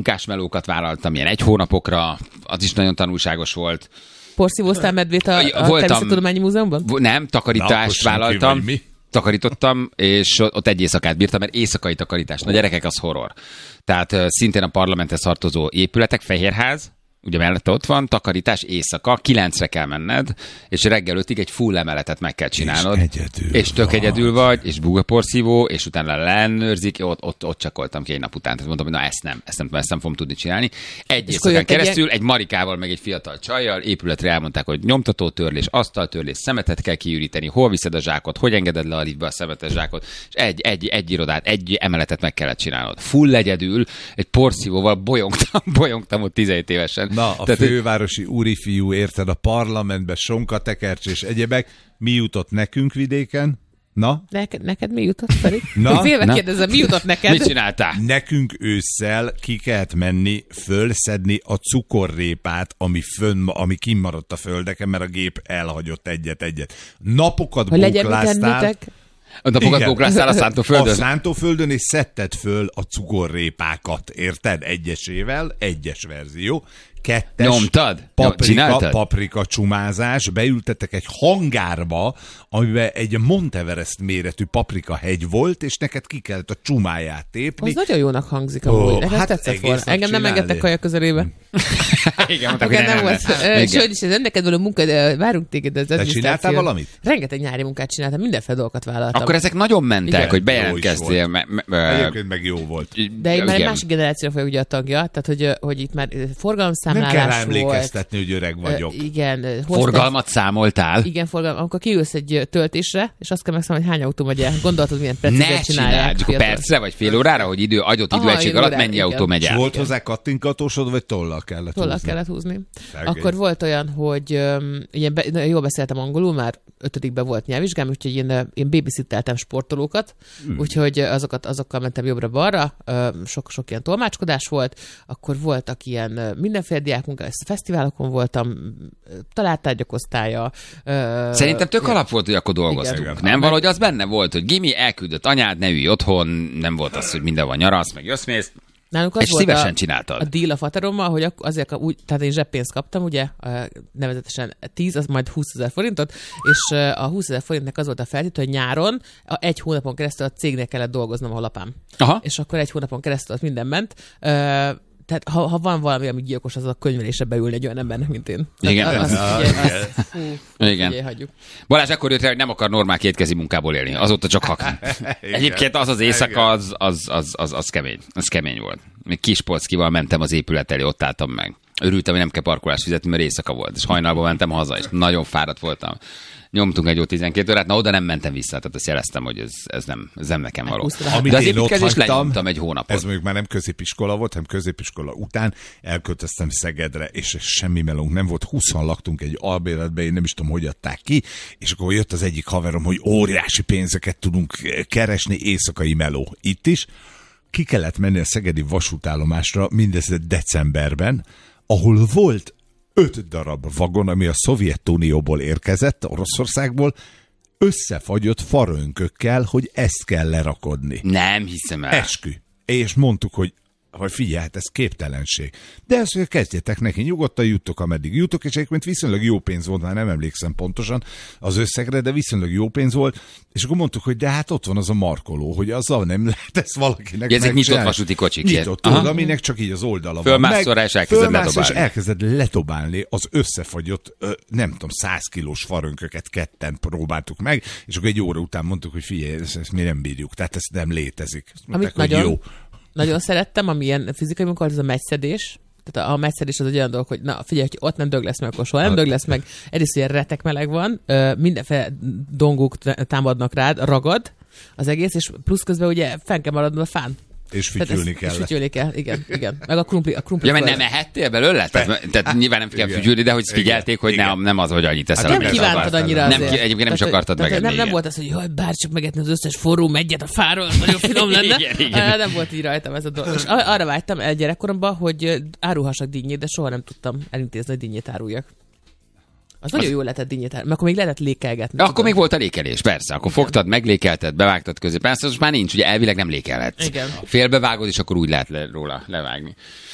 munkásmelókat vállaltam, ilyen 1 hónapokra, az is nagyon tanulságos volt. Porszívóztál medvét a Természettudományi Múzeumban? Nem, takarítást vállaltam. Takarítottam, és ott 1 éjszakát bírtam, mert éjszakai takarítás. Na gyerekek, az horror. Tehát szintén a parlamenthez tartozó épületek, Fehérház, ugye mellette ott van, takarítás éjszaka, 9-re kell menned, és reggel 5-ig egy full emeletet meg kell csinálnod. És tök egyedül vagy, és bugaporszívó, és utána leellenőrzik, ott csakoltam ki egy nap után. Tehát mondtam, hogy na ezt nem fogom tudni csinálni. Egy éjszakán keresztül, egy Marikával, meg egy fiatal csajjal épületre elmondták, hogy nyomtatótörlés, asztaltörlés, szemetet kell kiüríteni, hol viszed a zsákot, hogy engeded le a liftbe a szemetes zsákot, és egy irodát, egy emeletet meg kellett csinálnod. Full egyedül, egy porszívóval bolyongtam ott 17 évesen. Na, a fővárosi úrifiú, érted, a parlamentben sonkatekercs és egyebek. Mi jutott nekünk vidéken? Na? Neked mi jutott, Feri? Félve kérdezem, mi jutott neked? Mit csináltál? Nekünk ősszel ki kellett menni, fölszedni a cukorrépát, ami kimaradt a földeken, mert a gép elhagyott egyet. Napokat bókláztál. A napokat bókláztál a szántóföldön? A szántóföldön, és szedted föl a cukorrépákat, érted? Egyesével, 1-es verzió. 2. Nyomtad? Paprika csumázás, beültettek egy hangárba, amiben egy Monteverest méretű paprika hegy volt, és neked ki kellett a csumáját tépni. Az nagyon jónak hangzik amúgy. Nekem tetszett volna. Engem nem engedtek kaja közelébe. Igen, mondták, hogy nem volt. Sőt, is ez neked való munka, de várunk téged. Ez te csináltál valamit? Rengeteg nyári munkát csináltam, mindenféle dolgokat vállaltam. Akkor ezek nagyon mentek, igen, hogy bejelentkeztél. Egyébként meg jó volt. De én már egy másik generációra vagyok ugye a tagja, tehát hogy itt már forgalomszámlálás nem kell emlékeztetni, hogy öreg vagyok. Igen. Forgalmat számoltál? Igen, amikor kiülsz egy töltésre, és azt kell megszámolni, hogy hány autó megy el. Gondoltad, milyen precízen csinálják. Ne percre vagy fél órára, hogy adott időegység alatt mennyi autó megy el. Volt hozzá kattingatósod, vagy tollal kellett húzni? Tollal kellett húzni. Akkor volt olyan, hogy jól beszéltem angolul, már 5-ben volt nyelvvizsgám, úgyhogy én babysitteltem sportolókat, úgyhogy azokkal mentem jobbra-balra, sok ilyen tolmácskodás volt, akkor voltak ilyen mindenféle diákmunka, fesztiválokon voltam, találtárgyak osztálya. Szerintem tök alap volt, hogy akkor dolgoztunk. Nem valahogy az benne volt, hogy Gimi elküldött anyád, ne ülj otthon, nem volt az, hogy minden van nyarasz, meg jössz-mész. Nálunk az és volt szívesen csináltad. A deal a faterommal, hogy azért tehát én zseppénzt kaptam, ugye, nevezetesen 10, az majd 20 000 forintot, és a 20 000 forintnak az volt a feltétel, hogy nyáron 1 hónapon keresztül a cégnek kellett dolgoznom a lapám. Aha. És akkor 1 hónapon keresztül ott minden ment. Tehát ha van valami, ami gyilkos, az a könyvelésre beülni egy olyan embernek, mint én. Igen. Igen. Hagyjuk. Balázs akkor jött rá, hogy nem akar normál kétkezi munkából élni. Azóta csak hak. Egyébként az éjszaka, az kemény. Az kemény volt. Még Kispolckival mentem az épület elé, ott álltam meg. Örültem, hogy nem kell parkolást fizetni, mert éjszaka volt. És hajnalban mentem haza, és nagyon fáradt voltam. Nyomtunk egy jó 12 órát, oda nem mentem vissza, tehát azt jeleztem, hogy ez nem nekem való. De az építkezést lenyomtam egy hónapot. Ez mondjuk már nem középiskola volt, hanem középiskola után elköltöztem Szegedre, és semmi melónk nem volt. 20-an laktunk egy albérletben, én nem is tudom, hogy adták ki, és akkor jött az egyik haverom, hogy óriási pénzeket tudunk keresni, éjszakai meló. Itt is ki kellett menni a szegedi vasútállomásra, mindez decemberben, ahol volt 5 darab vagon, ami a Szovjetunióból érkezett, Oroszországból, összefagyott farönkökkel, hogy ezt kell lerakodni. Nem hiszem el. Eskü. És mondtuk, hogy figyelj, hát ez képtelenség. De ezt, hogy kezdjetek neki, nyugodtan juttok, ameddig jutok, és egyébként viszonylag jó pénz volt, már nem emlékszem pontosan az összegre, de viszonylag jó pénz volt, és akkor mondtuk, hogy de hát ott van az a markoló, hogy azzal nem lehet ezt valakinek ezek nyitott vasúti kocsik. Nyitott, tudod, aminek csak így az oldala van. Fölmászol, és elkezded letobálni. És elkezded letobálni az összefagyott, nem tudom, 100 kilós farönköket, ketten próbáltuk meg, és akkor egy óra után mondtuk, hogy figyelj, ezt mi nem bírjuk, tehát ez nem létezik. Amit nagyon szerettem, ami ilyen fizikai munka, az a meccedés. Tehát a meccedés az egy olyan dolog, hogy na figyelj, hogy ott nem dög lesz meg, akkor soha nem dög lesz meg. Egyrészt ilyen retek meleg van, mindenféle dongók támadnak rád, ragad az egész, és plusz közben ugye fenn kell maradnod a fán. És fütyülni kell. És fütyülni kell, igen. Meg a krumpli. Ja, mert nem ehettél belőle? Tehát nyilván nem kell fütyülni, de hogy figyelték, hogy nem az, hogy annyit teszel. Nem kívántad annyira azért. Egyébként nem is akartad megenni. Nem volt az, hogy jaj, bárcsak megetni az összes forró meggyet a fáról, nagyon finom lenne. Nem volt így rajtam ez a dolog. És arra vágytam el gyerekkoromban, hogy árulhassak dinnyét, de soha nem tudtam elintézni, hogy dinnyét áruljak. Az nagyon jól lehetett dinnyét, mert akkor még lehetett lékelgetni. Akkor még volt a lékelés, persze. Akkor fogtad, meglékelted, bevágtad közé. Persze, az már nincs, ugye elvileg nem lékelhetsz. Igen. Félbevágod, és akkor úgy lehet róla levágni.